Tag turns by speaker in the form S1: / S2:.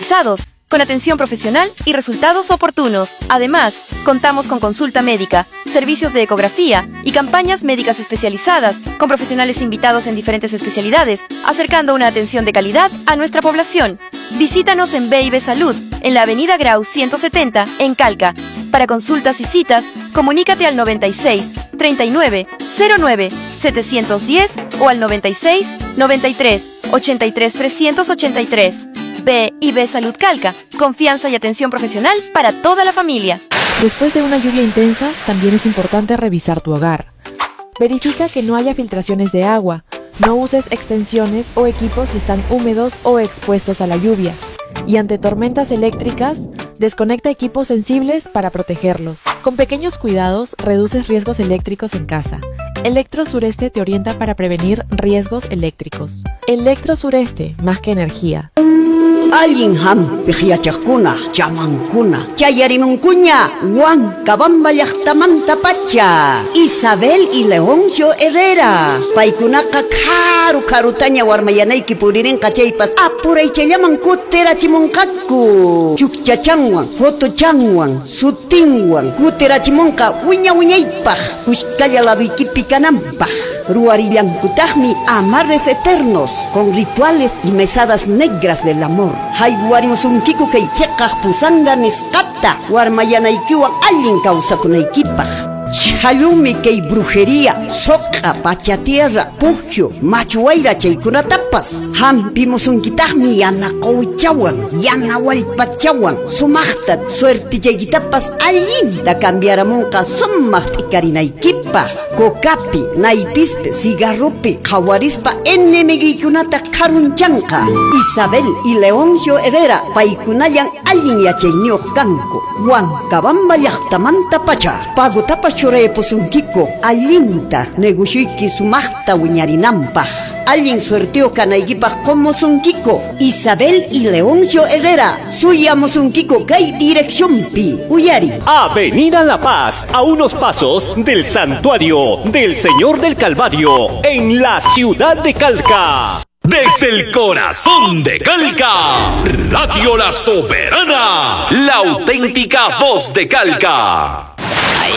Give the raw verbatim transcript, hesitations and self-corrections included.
S1: especializados, con atención profesional y resultados oportunos. Además, contamos con consulta médica, servicios de ecografía y campañas médicas especializadas, con profesionales invitados en diferentes especialidades, acercando una atención de calidad a nuestra población. Visítanos en B y B Salud, en la avenida Grau ciento setenta, en Calca. Para consultas y citas, comunícate al noventa y seis, treinta y nueve, cero nueve, setecientos diez o al noventa y seis, noventa y tres, ochenta y tres, trescientos ochenta y tres. B y B Salud Calca, confianza y atención profesional para toda la familia.
S2: Después de una lluvia intensa, también es importante revisar tu hogar. Verifica que no haya filtraciones de agua. No uses extensiones o equipos si están húmedos o expuestos a la lluvia. Y ante tormentas eléctricas, desconecta equipos sensibles para protegerlos. Con pequeños cuidados, reduces riesgos eléctricos en casa. Electro Sureste te orienta para prevenir riesgos eléctricos. Electro Sureste, más que energía.
S3: Alguien ham pihiachakuna, chamancuna, chayarimuncuña, Juan Cabamba Yachtamanta Pacha, Isabel y Leoncio Herrera, Paikunaka Karu Karutaña Warmayanaiki Puriren Cachaipas, Apura y Chayaman Kutera Chimonkaku, Chukchachanwan, Foto Chanwan, Sutinwan, Kutera Chimonka, Wiña Wiñaipa, Kushkaya la Wikipicanampa. Ruarillan Kutahmi, amarres eternos, con rituales y mesadas negras del amor. Hayguarimusunkiku kay chekaj pusanga niskata, warmayanaykiwan allin kawsakunaykipaj. Chalumi kay brujería, soqa, pachatierra, pugio, machuayra chaykunatapas. Hampimusunkitahmi yanaqawchawan, yanawallpachawan, sumaqta suerte chaykitapas allinta cambiaramunqa sumaq t'ikarinaykipas. Kokapi, naipispe, cigarropi, jawarispa enemigiykunata karunchanqa. Isabel y Leoncio Herrera, paykunayan allin yachayniyuq kanku. Huancabamba llaqtamanta pacha, pagutapas churayapusunkiko, allinta negosyuyki sumaqta wiñarinampaq. Allin suerteo kanaykipaq qomusunkiko. Isabel y Leoncio Herrera, suyamusunkiko kay direccionpi. Uyari.
S4: Avenida La Paz, a unos pasos del Santuario del Señor del Calvario, en la ciudad de Calca.
S5: Desde el corazón de Calca, Radio La Soberana, la auténtica voz de Calca.